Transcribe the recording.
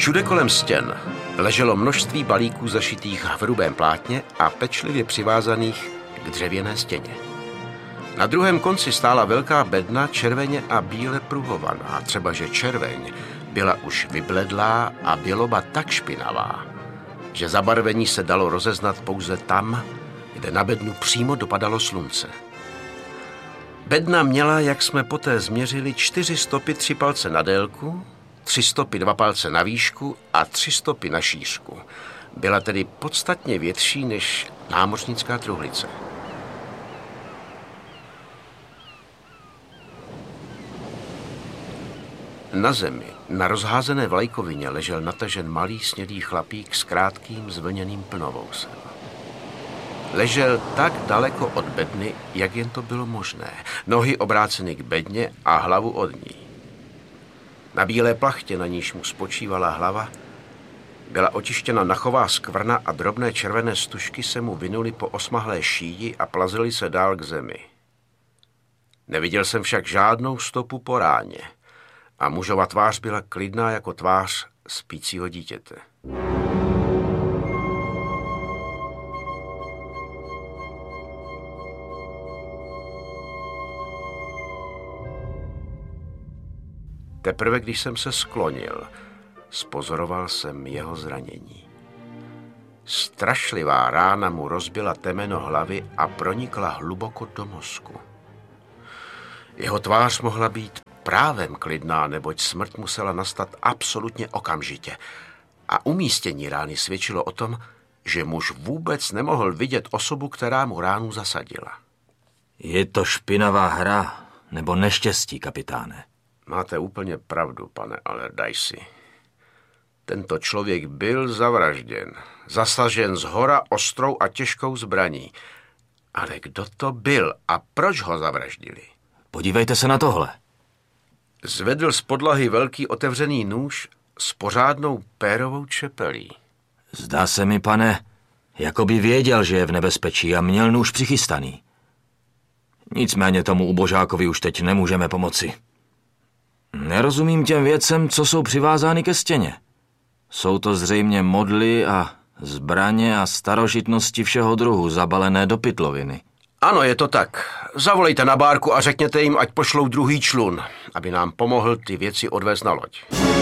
Všude kolem stěn leželo množství balíků zašitých v hrubém plátně a pečlivě přivázaných k dřevěné stěně. Na druhém konci stála velká bedna červeně a bíle pruhovaná, třebaže červeň byla už vybledlá a běloba tak špinavá, že zabarvení se dalo rozeznat pouze tam, kde na bednu přímo dopadalo slunce. Bedna měla, jak jsme poté změřili, 4 stopy 3 palce na délku, 3 stopy 2 palce na výšku a 3 stopy na šířku. Byla tedy podstatně větší než námořnická truhlice. Na zemi, na rozházené vlajkovině, ležel natažen malý snědý chlapík s krátkým zvlněným plnovousem. Ležel tak daleko od bedny, jak jen to bylo možné. Nohy obráceny k bedně a hlavu od ní. Na bílé plachtě, na níž mu spočívala hlava, byla otištěna nachová skvrna a drobné červené stužky se mu vinuly po osmahlé šíji a plazily se dál k zemi. Neviděl jsem však žádnou stopu po ráně a mužova tvář byla klidná jako tvář spícího dítěte. Teprve když jsem se sklonil, spozoroval jsem jeho zranění. Strašlivá rána mu rozbila temeno hlavy a pronikla hluboko do mozku. Jeho tvář mohla být právem klidná, neboť smrt musela nastat absolutně okamžitě. A umístění rány svědčilo o tom, že muž vůbec nemohl vidět osobu, která mu ránu zasadila. Je to špinavá hra nebo neštěstí, kapitáne? Máte úplně pravdu, pane Allardyce. Tento člověk byl zavražděn, zasažen zhora ostrou a těžkou zbraní. Ale kdo to byl a proč ho zavraždili? Podívejte se na tohle. Zvedl z podlahy velký otevřený nůž s pořádnou pérovou čepelí. Zdá se mi, pane, jako by věděl, že je v nebezpečí a měl nůž přichystaný. Nicméně tomu ubožákovi už teď nemůžeme pomoci. Nerozumím těm věcem, co jsou přivázány ke stěně. Jsou to zřejmě modly a zbraně a starožitnosti všeho druhu zabalené do pytloviny. Ano, je to tak. Zavolejte na bárku a řekněte jim, ať pošlou druhý člun, aby nám pomohl ty věci odvést na loď.